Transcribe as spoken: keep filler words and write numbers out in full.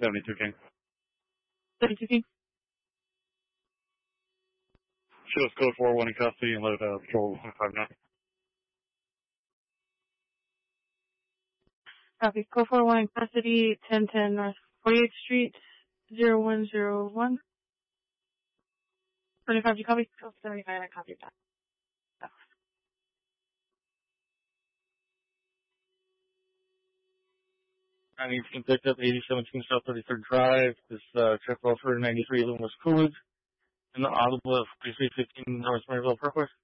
seventy-two King. seventy-two King. Show us code four one in custody and load uh, patrol one five nine. Copy. Code four one in custody, ten ten North forty-eighth Street, zero one zero one. twenty-five, you copy? Oh, seventy-five, I copied that. Oh. I need to pick up eighty seventeen South thirty-third Drive. This uh, check well for ninety-three Loomis Coolidge. And the audible at forty-three fifteen North Maryville Parkway.